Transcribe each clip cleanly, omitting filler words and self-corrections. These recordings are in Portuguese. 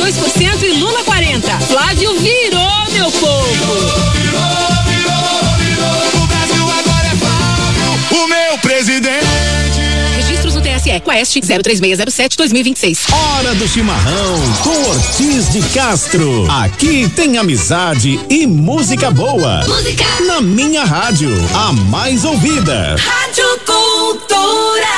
2% e Lula 40%. Flávio virou, meu povo. O Brasil agora é Flávio, o meu presidente. Registros no TSE. Quest 03607-2026. Hora do chimarrão com Ortiz de Castro. Aqui tem amizade e música boa. Música na minha rádio, a mais ouvida. Rádio Cultura.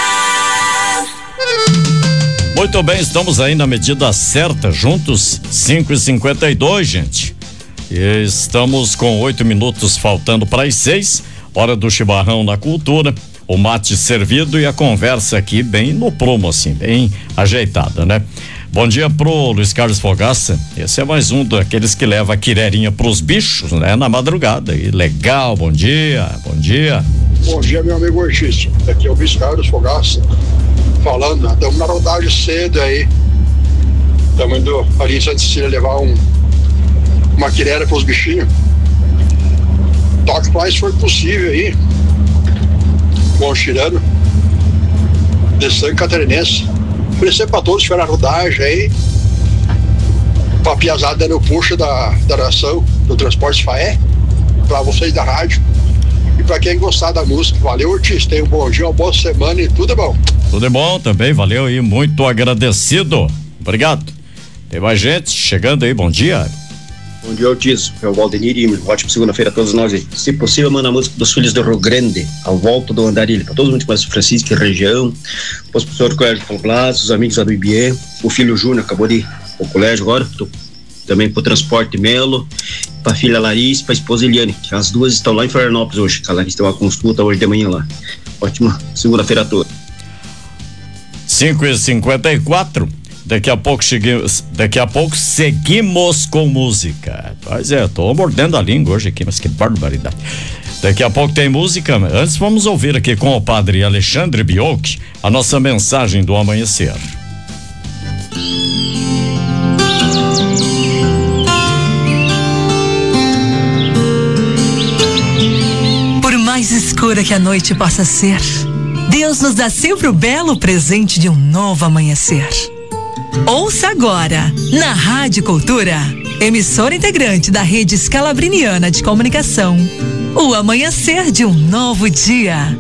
Muito bem, estamos aí na medida certa, juntos, 5h52, gente. E estamos com 8 minutos faltando para as 6, hora do chimarrão na Cultura. O mate servido e a conversa aqui bem no prumo, assim, bem ajeitada, né? Bom dia pro Luiz Carlos Fogaça. Esse é mais um daqueles que leva a quirerinha pros bichos, né? Na madrugada. E legal, bom dia, bom dia. Bom dia, meu amigo Ortiz. Aqui é o Luiz Carlos Fogaça falando. Estamos na rodagem cedo aí. Estamos indo ali em Santa Cecília levar uma quirera pros bichinhos. Toque mais foi possível aí. Bom, tirando de sangue catarinense, oferecer para todos que estiveram na rodagem aí, pra piazada no puxa da nação, do Transporte Faé, para vocês da rádio e para quem gostar da música. Valeu, Ortiz, tenha um bom dia, uma boa semana e tudo é bom. Tudo é bom também, valeu aí, muito agradecido, obrigado. Tem mais gente chegando aí, bom dia. Bom dia, Ortiz. É o Valdenir e ótima segunda-feira a todos nós aí. Se possível, manda a música dos Filhos do Rio Grande, A Volta do Andarilho, para todo mundo que conhece o Francisco e região, os professores do Colégio Paulo Blas, os amigos lá do IBE, o filho Júnior acabou de ir ao colégio agora, também pro Transporte Melo, pra filha Larissa e pra esposa Eliane, que as duas estão lá em Florianópolis hoje, a Larissa tem uma consulta hoje de manhã lá. Ótima segunda-feira a todos. 5h54. Daqui a pouco seguimos com música. Pois é, tô mordendo a língua hoje aqui, mas que barbaridade. Daqui a pouco tem música. Antes vamos ouvir aqui com o padre Alexandre Biolchi a nossa mensagem do amanhecer. Por mais escura que a noite possa ser, Deus nos dá sempre o belo presente de um novo amanhecer. Ouça agora, na Rádio Cultura, emissora integrante da Rede Scalabriniana de Comunicação, o amanhecer de um novo dia.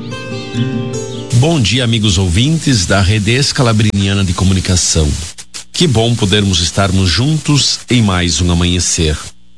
Bom dia, amigos ouvintes da Rede Scalabriniana de Comunicação. Que bom podermos estarmos juntos em mais um amanhecer.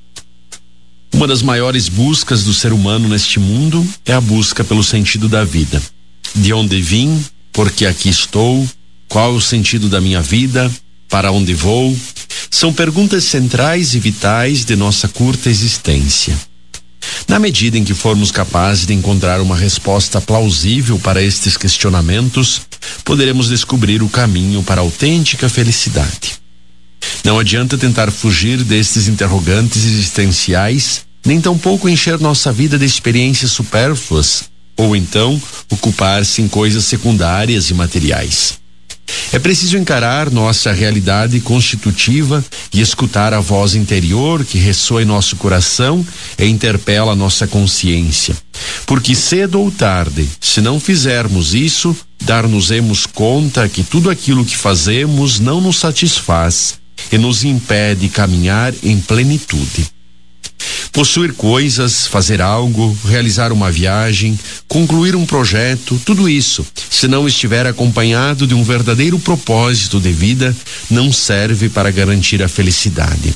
Uma das maiores buscas do ser humano neste mundo é a busca pelo sentido da vida. De onde vim, por que aqui estou, qual é o sentido da minha vida, para onde vou, são perguntas centrais e vitais de nossa curta existência. Na medida em que formos capazes de encontrar uma resposta plausível para estes questionamentos, poderemos descobrir o caminho para a autêntica felicidade. Não adianta tentar fugir destes interrogantes existenciais, nem tampouco encher nossa vida de experiências supérfluas, ou então ocupar-se em coisas secundárias e materiais. É preciso encarar nossa realidade constitutiva e escutar a voz interior que ressoa em nosso coração e interpela nossa consciência. Porque cedo ou tarde, se não fizermos isso, dar-nos-emos conta que tudo aquilo que fazemos não nos satisfaz e nos impede caminhar em plenitude. Possuir coisas, fazer algo, realizar uma viagem, concluir um projeto, tudo isso, se não estiver acompanhado de um verdadeiro propósito de vida, não serve para garantir a felicidade.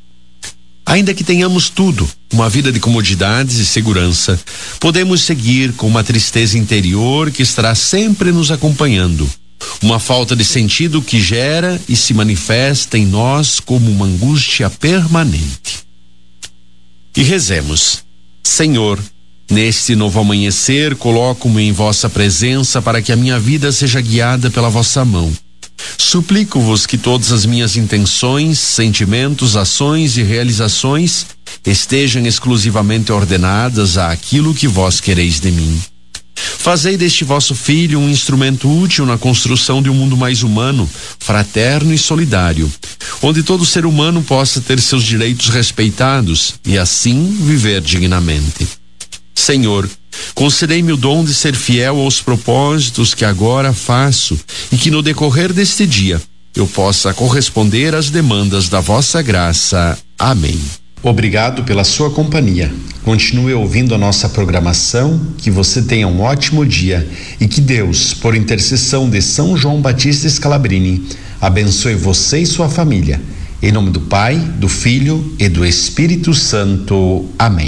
Ainda que tenhamos tudo, uma vida de comodidades e segurança, podemos seguir com uma tristeza interior que estará sempre nos acompanhando. Uma falta de sentido que gera e se manifesta em nós como uma angústia permanente. E rezemos. Senhor, neste novo amanhecer, coloco-me em vossa presença para que a minha vida seja guiada pela vossa mão. Suplico-vos que todas as minhas intenções, sentimentos, ações e realizações estejam exclusivamente ordenadas àquilo que vós quereis de mim. Fazei deste vosso filho um instrumento útil na construção de um mundo mais humano, fraterno e solidário, onde todo ser humano possa ter seus direitos respeitados e assim viver dignamente. Senhor, concedei-me o dom de ser fiel aos propósitos que agora faço e que no decorrer deste dia eu possa corresponder às demandas da vossa graça. Amém. Obrigado pela sua companhia. Continue ouvindo a nossa programação, que você tenha um ótimo dia e que Deus, por intercessão de São João Batista Scalabrini, abençoe você e sua família. Em nome do Pai, do Filho e do Espírito Santo. Amém.